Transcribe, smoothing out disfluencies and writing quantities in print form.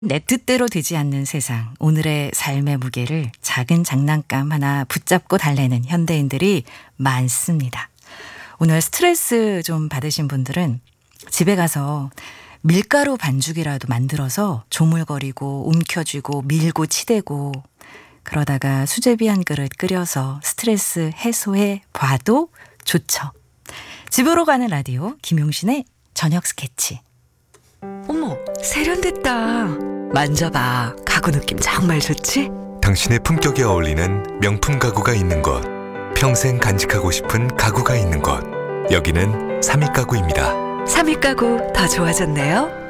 내 뜻대로 되지 않는 세상, 오늘의 삶의 무게를 작은 장난감 하나 붙잡고 달래는 현대인들이 많습니다. 오늘 스트레스 좀 받으신 분들은 집에 가서 밀가루 반죽이라도 만들어서 조물거리고 움켜쥐고 밀고 치대고 그러다가 수제비 한 그릇 끓여서 스트레스 해소해 봐도 좋죠. 집으로 가는 라디오 김용신의 저녁 스케치. 어머, 세련됐다. 만져봐. 가구 느낌 정말 좋지? 당신의 품격에 어울리는 명품 가구가 있는 곳, 평생 간직하고 싶은 가구가 있는 곳, 여기는 삼익가구입니다. 삼익 가구 더 좋아졌네요.